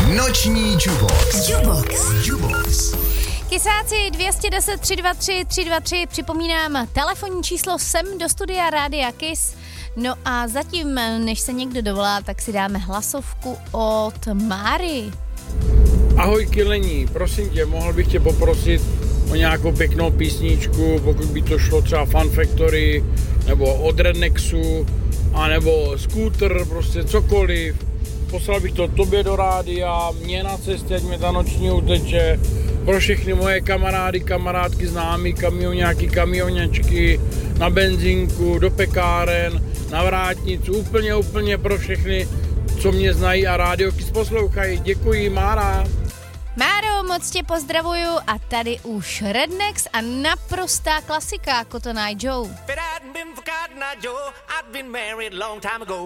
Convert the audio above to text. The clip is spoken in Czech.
Noční Jubox. Kysáci 210 323 323, připomínám telefonní číslo sem do studia Rádia Kiss. No a zatím, než se někdo dovolá, tak si dáme hlasovku od Máry. Ahoj Kylení, prosím tě, mohl bych tě poprosit o nějakou pěknou písničku, pokud by to šlo třeba Fun Factory, nebo od Rednexu, anebo Scooter, prostě cokoliv. Poslal bych to tobě do rádia, mě na cestě, ať mě ta noční uteče, pro všechny moje kamarády, kamarádky, známí, kamioňáky, kamioňačky, na benzínku, do pekáren, na vrátnicu, úplně pro všechny, co mě znají a Rádio Kiss poslouchají. Děkuji, Mára. Máro, moc tě pozdravuju a tady už Rednex a naprostá klasika Cotton Eye Joe.